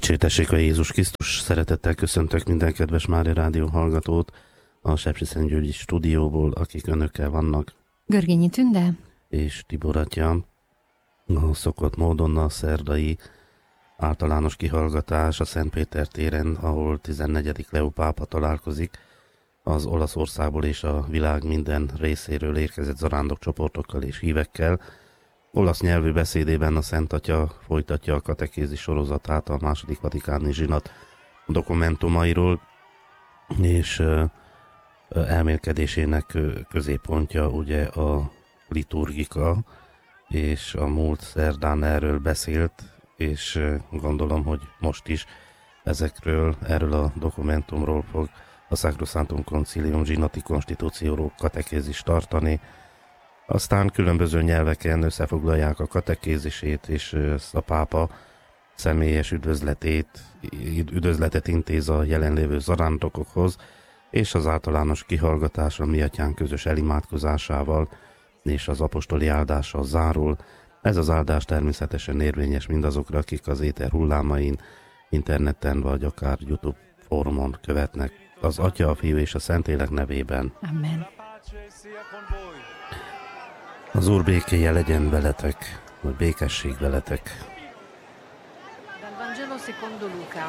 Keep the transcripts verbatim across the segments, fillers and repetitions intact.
Dicsértessék a Jézus Krisztus, szeretettel köszöntök minden kedves Mária Rádió hallgatót a Sepsiszentgyörgyi stúdióból, akik önökkel vannak. Görgényi Tünde És Tibor atya. A szokott módon a szerdai általános kihallgatás a Szent Péter téren, ahol tizennegyedik Leó pápa találkozik az Olaszországból és a világ minden részéről érkezett zarándokcsoportokkal és hívekkel. Olasz nyelvű beszédében a Szent Atya folytatja a katekézis sorozatát a második vatikáni zsinat dokumentumairól, és elmélkedésének középpontja ugye a liturgika, és a múlt szerdán erről beszélt, és gondolom, hogy most is ezekről, erről a dokumentumról fog a Sacrosanctum Concilium zsinati konstitúcióról katekézist tartani. Aztán különböző nyelveken összefoglalják a katekézisét, és a pápa személyes üdvözletét, üdvözletet intéz a jelenlévő zarándokokhoz, és az általános kihallgatás a mi atyánk közös elimádkozásával és az apostoli áldással zárul. Ez az áldás természetesen érvényes mindazokra, akik az éter hullámain, interneten vagy akár YouTube fórumon követnek. Az Atya, a Fiú és a Szentlélek nevében. Amen. Az Úr békéje legyen veletek, vagy békesség veletek. Dal Vangelo secondo Luca.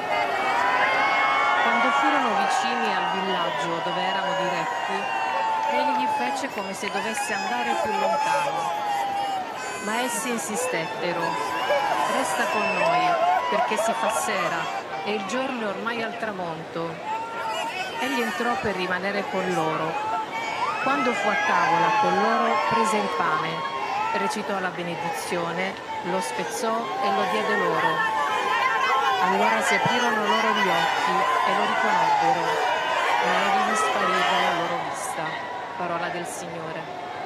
Quando furono vicini al villaggio dove erano diretti, egli fece come se dovesse andare più lontano. Ma essi insistettero: resta con noi, perché si fa sera e il giorno è ormai al tramonto. Egli entrò per rimanere con loro. Quando fu a tavola con loro, prese il pane, recitò la benedizione, lo spezzò e lo diede loro. Allora si aprirono loro gli occhi e lo riconobbero, ma egli sparì dalla loro vista. Parola del Signore.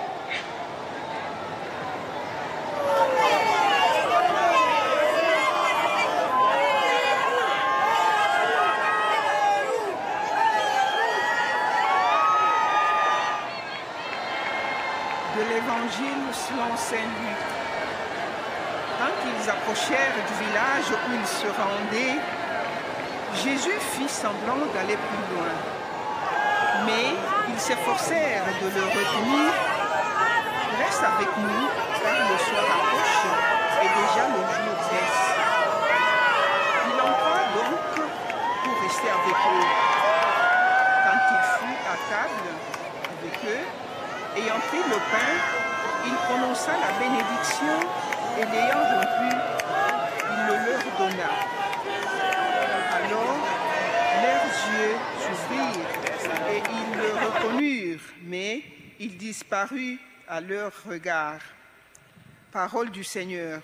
De l'Évangile selon Saint Luc. Quand ils approchèrent du village où ils se rendaient, Jésus fit semblant d'aller plus loin. Mais ils s'efforcèrent de le retenir. Reste avec nous, car le soir approche et déjà le jour baisse. Il entra donc pour rester avec eux. Quand il fut à table avec eux, ayant pris le pain, il prononça la bénédiction et l'ayant rompu, il le leur donna. Alors leurs yeux s'ouvrirent et ils le reconnurent, mais il disparut à leur regard. Parole du Seigneur.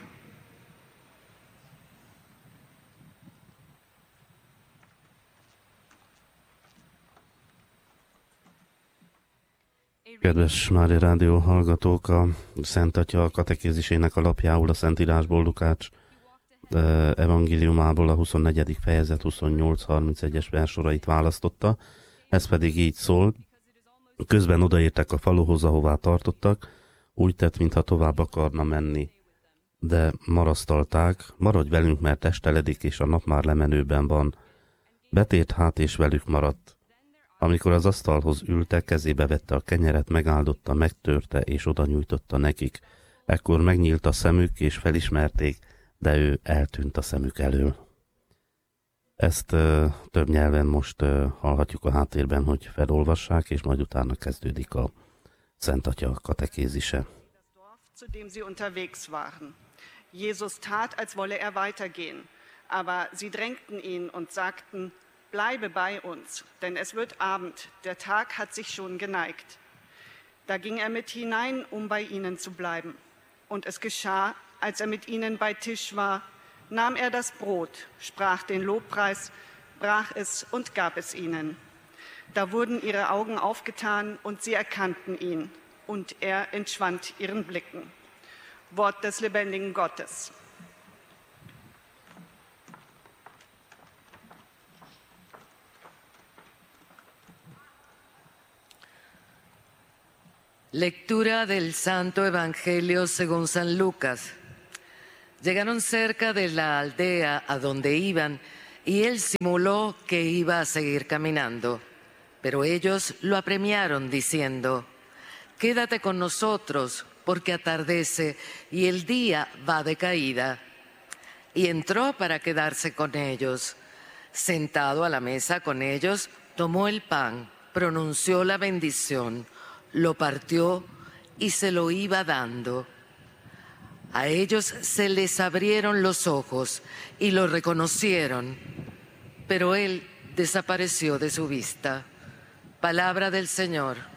Kedves Mária Rádió hallgatók, a Szent Atya katekézisének alapjául a Szentírásból, Lukács evangéliumából a huszonnegyedik fejezet huszonnyolc harmincegyes versorait választotta. Ez pedig így szól: közben odaértek a faluhoz, ahová tartottak, úgy tett, mintha tovább akarna menni. De marasztalták: maradj velünk, mert esteledik, és a nap már lemenőben van. Betért hát, és velük maradt. Amikor az asztalhoz ültek, kezébe vette a kenyeret, megáldotta, megtörte, és oda nyújtotta nekik. Ekkor megnyílt a szemük, és felismerték, de ő eltűnt a szemük elől. Ezt uh, több nyelven most uh, hallhatjuk a háttérben, hogy felolvassák, és majd utána kezdődik a Szent Atya katekézise. Das Dorf, zu dem sie unterwegs waren. Jesus tat, als wolle er weitergehen, aber sie drängten ihn und sagten: Bleibe bei uns, denn es wird Abend, der Tag hat sich schon geneigt. Da ging er mit hinein, um bei ihnen zu bleiben. Und es geschah, als er mit ihnen bei Tisch war, nahm er das Brot, sprach den Lobpreis, brach es und gab es ihnen. Da wurden ihre Augen aufgetan und sie erkannten ihn, und er entschwand ihren Blicken. Wort des lebendigen Gottes. Lectura del Santo Evangelio según San Lucas. Llegaron cerca de la aldea a donde iban y él simuló que iba a seguir caminando. Pero ellos lo apremiaron diciendo: «Quédate con nosotros, porque atardece y el día va de caída». Y entró para quedarse con ellos. Sentado a la mesa con ellos, tomó el pan, pronunció la bendición, lo partió y se lo iba dando. A ellos se les abrieron los ojos y lo reconocieron, pero él desapareció de su vista. Palabra del Señor.